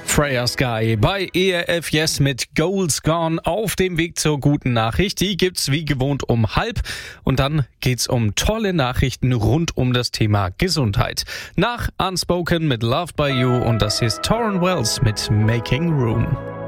Freya Sky bei ERF Yes mit Goals Gone auf dem Weg zur guten Nachricht. Die gibt's wie gewohnt um 12:30 und dann geht's um tolle Nachrichten rund um das Thema Gesundheit. Nach Unspoken mit Loved by You und das ist Torren Wells mit Making Room.